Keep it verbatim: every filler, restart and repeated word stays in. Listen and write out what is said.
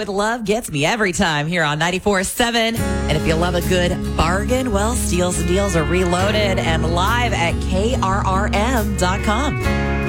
with Love Gets Me Every Time here on ninety-four point seven. And if you love a good bargain, well, Steals and Deals are reloaded and live at K R R M dot com.